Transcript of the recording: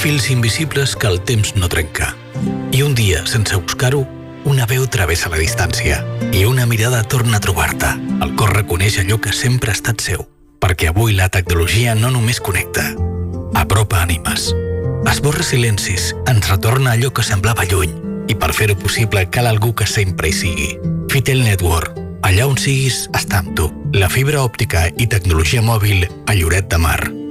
Fils invisibles que el temps no trenca. I un dia, sense buscar-ho, una veu travessa la distància i una mirada torna a trobar-te. El cor reconeix allò que sempre ha estat seu, perquè avui la tecnologia no només connecta, apropa ànimes. Esborra silencis, ens retorna allò que semblava lluny, i per fer-ho possible cal algú que sempre hi sigui. Fitel Network. Allà on siguis, està amb tu. La fibra òptica i tecnologia mòbil a Lloret de Mar.